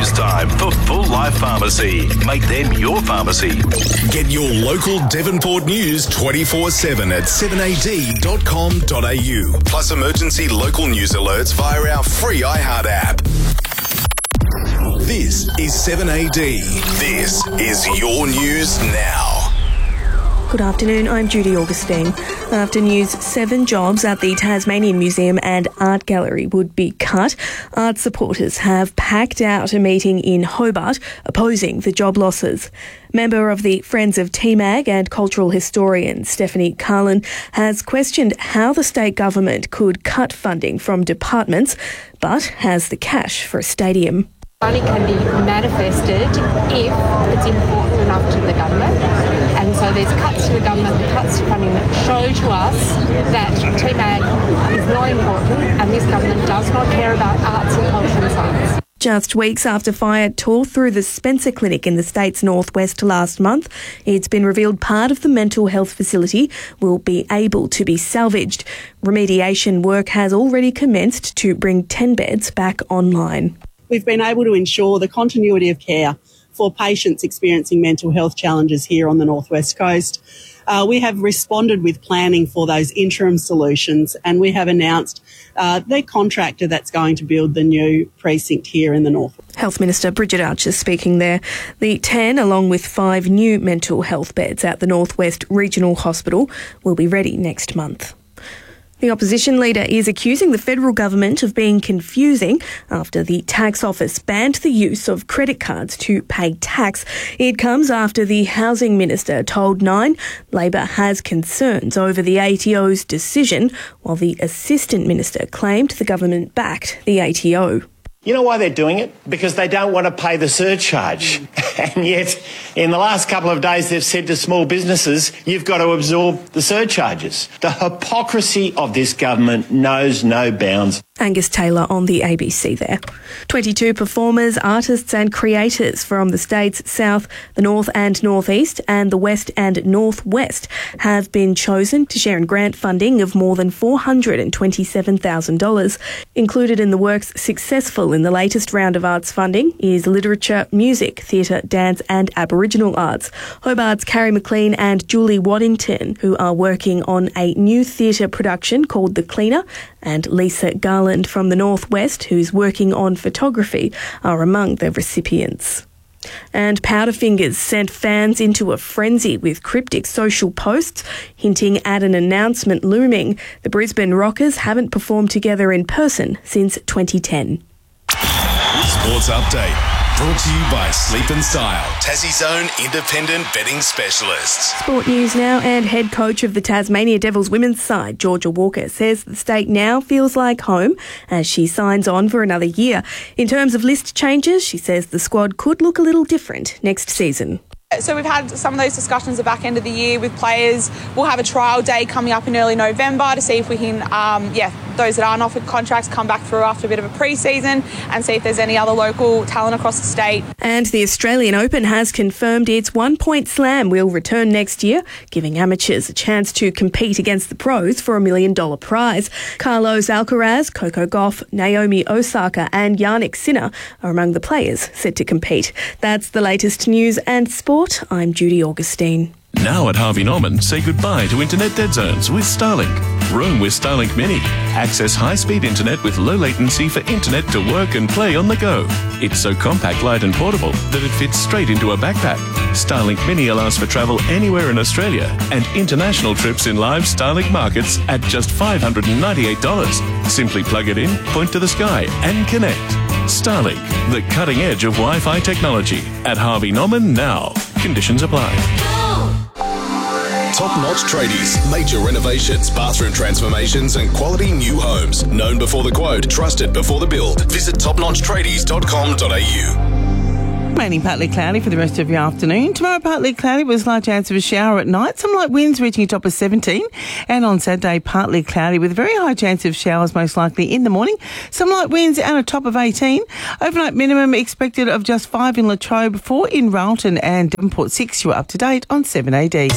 news time for Full Life Pharmacy. Make them your pharmacy. Get your local Devonport news 24/7 at 7ad.com.au. Plus emergency local news alerts via our free iHeart app. This is 7AD. This is your news now. Good afternoon, I'm Judy Augustine. After news, 7 jobs at the Tasmanian Museum and Art Gallery would be cut. Art supporters have packed out a meeting in Hobart opposing the job losses. Member of the Friends of TMAG and cultural historian Stephanie Carlin has questioned how the state government could cut funding from departments, but has the cash for a stadium. Money can be manifested if it's important enough to the government, and so there's cuts to the government, cuts to funding that show to us that TMAG is not important and this government does not care about arts and culture and science. Just weeks after fire tore through the Spencer Clinic in the state's northwest last month, it's been revealed part of the mental health facility will be able to be salvaged. Remediation work has already commenced to bring 10 beds back online. We've been able to ensure the continuity of care for patients experiencing mental health challenges here on the Northwest Coast. We have responded with planning for those interim solutions, and we have announced the contractor that's going to build the new precinct here in the North. Health Minister Bridget Archer speaking there. The 10, along with 5 new mental health beds at the Northwest Regional Hospital, will be ready next month. The opposition leader is accusing the federal government of being confusing after the tax office banned the use of credit cards to pay tax. It comes after the housing minister told Nine Labor has concerns over the ATO's decision, while the assistant minister claimed the government backed the ATO. You know why they're doing it? Because they don't want to pay the surcharge. And yet, in the last couple of days, they've said to small businesses, you've got to absorb the surcharges. The hypocrisy of this government knows no bounds. Angus Taylor on the ABC there. 22 performers, artists and creators from the state's south, the north and northeast, and the west and northwest have been chosen to share in grant funding of more than $427,000. Included in the works successful in the latest round of arts funding is literature, music, theatre, dance and Aboriginal arts. Hobart's Carrie McLean and Julie Waddington, who are working on a new theatre production called The Cleaner, and Lisa Garland from the Northwest, who's working on photography, are among the recipients. And Powderfingers sent fans into a frenzy with cryptic social posts hinting at an announcement looming. The Brisbane Rockers haven't performed together in person since 2010. Sports Update. Brought to you by Sleep and Style, Tassie's own independent betting specialists. Sport news now, and head coach of the Tasmania Devils women's side, Georgia Walker, says the state now feels like home as she signs on for another year. In terms of list changes, she says the squad could look a little different next season. So we've had some of those discussions at the back end of the year with players. We'll have a trial day coming up in early November to see if we can, those that aren't offered contracts come back through after a bit of a pre-season and see if there's any other local talent across the state. And the Australian Open has confirmed its 1 Point Slam will return next year, giving amateurs a chance to compete against the pros for $1 million prize. Carlos Alcaraz, Coco Gauff, Naomi Osaka and Yannick Sinner are among the players set to compete. That's the latest news and sport. I'm Judy Augustine. Now at Harvey Norman, say goodbye to internet dead zones with Starlink. Roam with Starlink Mini. Access high-speed internet with low latency for internet to work and play on the go. It's so compact, light and portable that it fits straight into a backpack. Starlink Mini allows for travel anywhere in Australia and international trips in live Starlink markets at just $598. Simply plug it in, point to the sky and connect. Starlink, the cutting edge of Wi-Fi technology. At Harvey Norman now. Conditions apply. Top-notch tradies, major renovations, bathroom transformations and quality new homes. Known before the quote, trusted before the build. Visit topnotchtradies.com.au. Mainly partly cloudy for the rest of your afternoon. Tomorrow, partly cloudy with a large chance of a shower at night. Some light winds reaching a top of 17. And on Saturday, partly cloudy with a very high chance of showers, most likely in the morning. Some light winds and a top of 18. Overnight minimum expected of just 5 in Latrobe, 4 in Railton and Devonport 6. You're up to date on 7AD. Everybody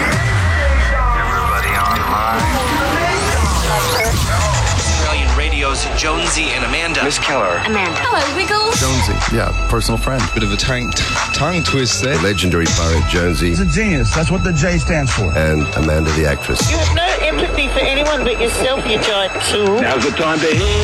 online. Australian radio's duos Jonesy and Amanda. Miss Keller. Amanda. Hello, Wiggles. Jonesy, yeah, personal friend. Bit of a tongue twist there. The legendary pirate Jonesy. He's a genius. That's what the J stands for. And Amanda, the actress. You have no empathy for anyone but yourself, you giant tool. Now's the time to hear.